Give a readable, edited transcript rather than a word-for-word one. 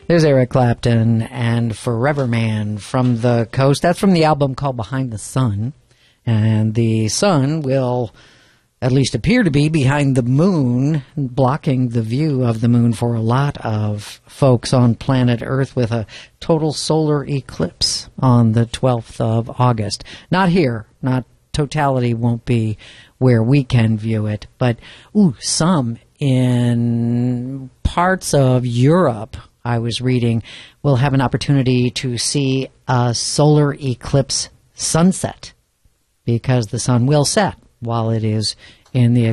There's Eric Clapton and Forever Man from the Coast. That's from the album called Behind the Sun. And the sun will at least appear to be behind the moon, blocking the view of the moon for a lot of folks on planet Earth with a total solar eclipse on the 12th of August. Not here, not totality won't be where we can view it, but some in parts of Europe, I was reading, will have an opportunity to see a solar eclipse sunset because the sun will set while it is in the